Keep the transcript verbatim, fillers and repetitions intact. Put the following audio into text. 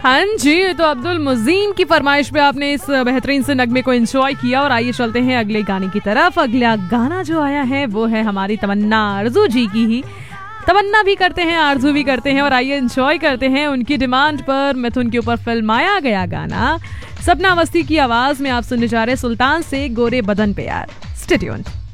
हाँ जी, तो अब्दुल मुजीन की फरमाइश पे आपने इस बेहतरीन से नगमे को एंजॉय किया और आइए चलते हैं अगले गाने की तरफ। अगला गाना जो आया है वो है हमारी तमन्ना आरजू जी की ही। तमन्ना भी करते हैं, आरजू भी करते हैं और आइए एंजॉय करते हैं उनकी डिमांड पर मिथुन के ऊपर फिल्माया गया गाना। सपना अवस्थी की आवाज में आप सुनने जा रहे सुल्तान से गोरे बदन पे यार। Stay tuned.